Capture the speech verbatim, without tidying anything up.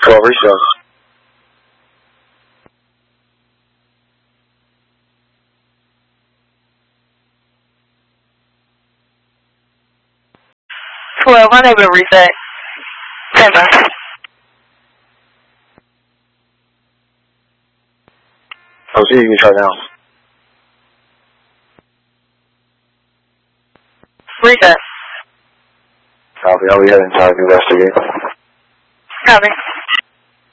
twelve reset. twelve, unable to reset. Stand by. I'll see you can try now. Reset. Copy. I'll be heading to investigate. Copy.